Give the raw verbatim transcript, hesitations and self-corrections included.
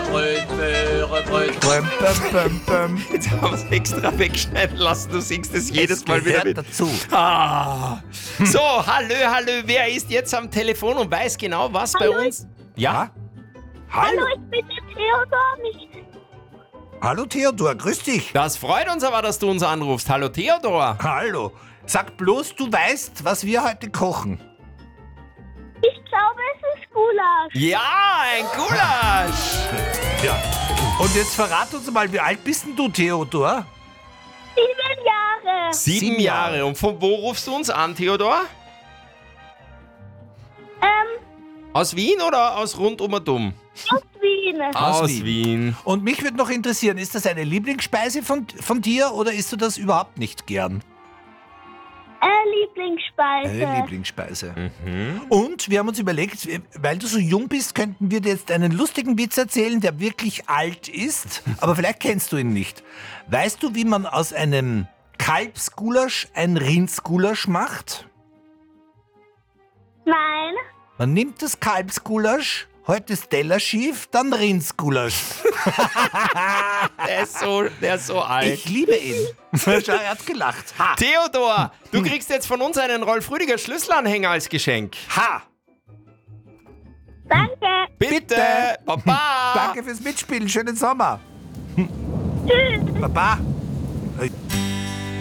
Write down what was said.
Bröt, Föhre, Bröt. Bäm, bäm, bäm, bäm. Jetzt haben wir es extra wegschneiden lassen. Du singst es jedes Mal wieder mit. dazu. Ah. So, hallo, hallo. Wer ist jetzt am Telefon und weiß genau, was bei uns... Ja? Hallo. Hallo, ich bin der Theodor. Mich Hallo Theodor, grüß dich. Das freut uns aber, dass du uns anrufst. Hallo, Theodor. Hallo. Sag bloß, du weißt, was wir heute kochen. ich glaube, es ist Gulasch. Ja, ein Gulasch. Ja. Und jetzt verrat uns mal, wie alt bist denn du, Theodor? Sieben Jahre. Sieben, Sieben Jahre. Jahre. Und von wo rufst du uns an, Theodor? Ähm, Aus Wien oder aus rund um und um? aus Wien. Aus Aus Wien. Wien. Und mich würde noch interessieren, ist das eine Lieblingsspeise von, von dir oder isst du das überhaupt nicht gern? Äh, Lieblingsspeise. Eine Lieblingsspeise. Und wir haben uns überlegt, weil du so jung bist, könnten wir dir jetzt einen lustigen Witz erzählen, der wirklich alt ist, aber vielleicht kennst du ihn nicht. Weißt du, wie man aus einem Kalbsgulasch ein Rindsgulasch macht? Nein. Man nimmt das Kalbsgulasch, heute ist Teller schief, dann Rindsgulasch. Der ist so, der ist so alt. Ich liebe ihn. Schau, er hat gelacht. Ha! Theodor, du kriegst jetzt von uns einen Rolf Rüdiger Schlüsselanhänger als Geschenk. Ha! Danke. Bitte, Bitte. Papa. Danke fürs Mitspielen, schönen Sommer. Tschüss. Baba.